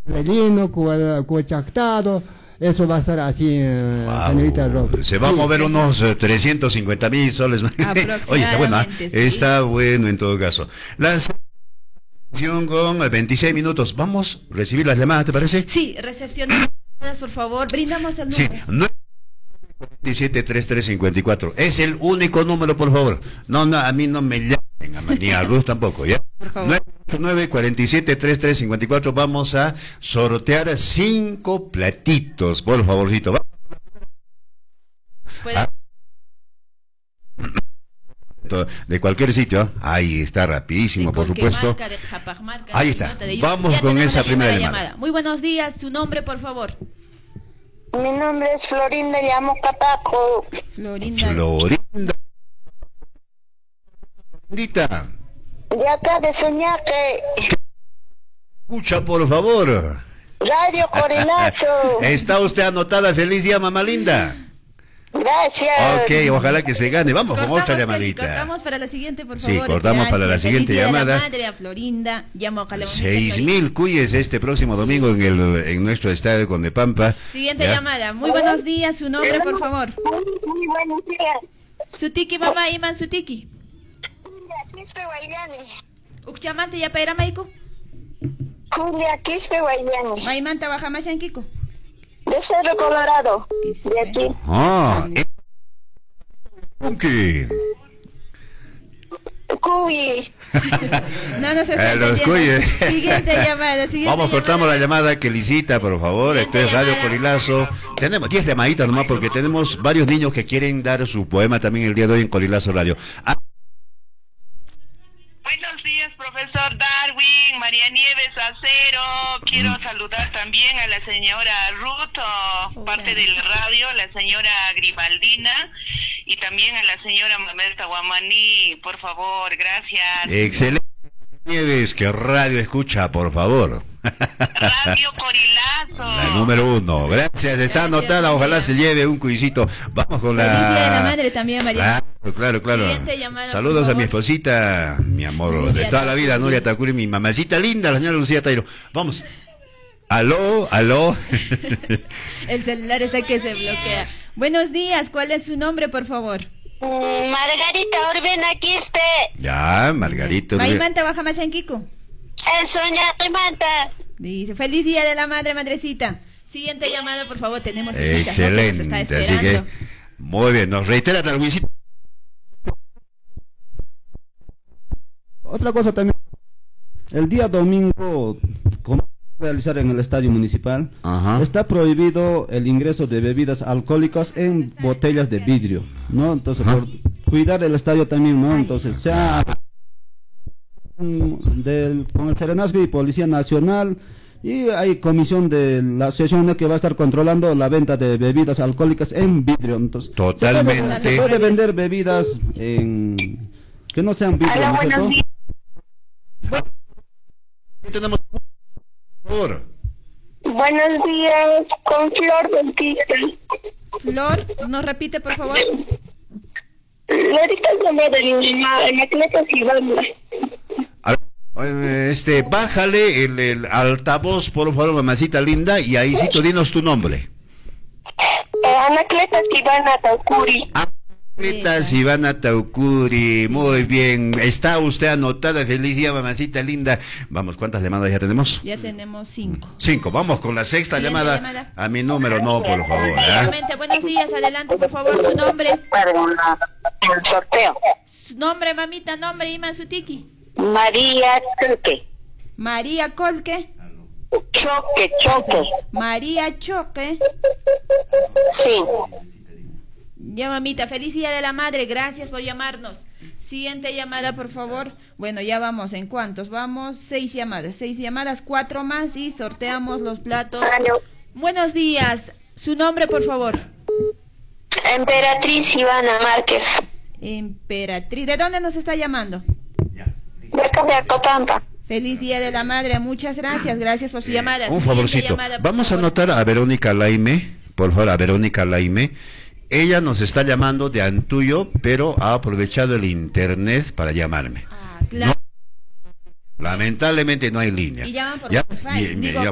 relleno, cuachactado. Eso va a estar así, señorita Rob. Se va a mover unos 350.000 soles. Oye, está bueno, sí. Está bueno en todo caso. La sección con 26 minutos. Vamos a recibir las llamadas, ¿te parece? Sí, recepción de llamadas, por favor. Brindamos el número. Sí, 947-3354. Es el único número, por favor. No, a mí no me llamen, ni a Ruth tampoco, ¿ya? Por favor. 947-3354. Vamos a sortear 5 platitos, por favorcito. De cualquier sitio, ahí está, rapidísimo, por supuesto. Ahí está. Vamos con esa primera llamada. Muy buenos días, su nombre, por favor. Mi nombre es Florinda, llamo Cataco. Florinda. Florindita. De acá de Soñaque. Escucha, por favor. Radio Corilazo. Está usted anotada. Feliz día, mamá linda. Gracias. Ok, ojalá que se gane. Vamos con otra llamadita. Cortamos para la siguiente, por favor. Sí, cortamos para la siguiente llamada. Madre a Florinda. Llamo a 6.000 cuyes este próximo domingo en nuestro estadio Condepampa. Siguiente llamada. Muy buenos días. Su nombre, por favor. Muy buenos días. Sutiki, mamá, Iman Sutiki. Quispe Guayani. Ukchamante ya paira maiko. Julia Quispe Guayani. Maimanta baja machanquico. De Cerro Colorado. De aquí. Ah, Cuy. No se está los entendiendo. Siguiente llamada. Vamos, cortamos la llamada que licita, por favor. Esto es Radio Corilazo. Tenemos 10 llamaditas nomás porque tenemos varios niños que quieren dar su poema también el día de hoy en Corilazo Radio. Buenos días, profesor Darwin, María Nieves Acero. Quiero saludar también a la señora Ruth, parte del radio, la señora Gribaldina y también a la señora Mabel Tahuamaní, por favor, gracias. Excelente, Nieves, que radio escucha, por favor. Radio Corilazo. La número 1, gracias, está anotada, ojalá se lleve un cuisito. Vamos con la... Feliz día de la madre también, María. Claro. Llamada, saludos a mi esposita, mi amor, Nuria de toda la vida, Nuria Takuri, mi mamacita linda, la señora Lucía Tairo. Vamos. Aló. El celular está que se bloquea. Buenos días, ¿cuál es su nombre, por favor? Margarita Urbina Quispe. Ya, Margarita Urbina. Maimanta baja machanquico. El Soñaque Manta. Dice, feliz día de la madre, madrecita. Siguiente llamada, por favor, tenemos excelente, está así que muy bien, nos reitera Darwincito. Otra cosa también, el día domingo, como realizar en el estadio municipal, está prohibido el ingreso de bebidas alcohólicas en botellas de vidrio, ¿no? Entonces, por cuidar el estadio también, ¿no? Entonces, con el Serenazgo y Policía Nacional, y hay comisión de la asociación que va a estar controlando la venta de bebidas alcohólicas en vidrio. Entonces, totalmente. Se puede vender bebidas que no sean vidrio, ¿no es cierto? Tenemos Buenos días, con Flor Bautista. Flor, ¿nos repite, por favor? Ahorita llamé de Anacletas Ivana. Bájale el altavoz, por favor, mamacita linda, y ahí sí, tú dinos tu nombre. Anacletas Ivana Taukuri. Anacletas Ivana Taukuri, muy bien. Está usted anotada, feliz día, mamacita linda. Vamos, ¿cuántas llamadas ya tenemos? Ya tenemos 5. 5, vamos con la sexta llamada. A mi número no, por favor. Buenos días, adelante, por favor, su nombre. El sorteo. Su nombre, mamita, nombre, Iman Sutiki. María Choque. María Colque. Choque. María Choque. Sí. Ya, mamita, feliz día de la madre, gracias por llamarnos. Siguiente llamada, por favor. Bueno, ya vamos, ¿en cuántos? Vamos, 6 llamadas, 4 más y sorteamos los platos. Buenos días, su nombre, por favor. Emperatriz Ivana Márquez. Emperatriz, ¿de dónde nos está llamando? De acá de Acopampa. Feliz día de la madre, muchas gracias por su llamada. Un favorcito, vamos a anotar a Verónica Laime, por favor, a Verónica Laime. Ella nos está llamando de Antuyo, pero ha aprovechado el internet para llamarme. Claro. Lamentablemente no hay línea. Y llaman por ¿Ya? Wi-Fi.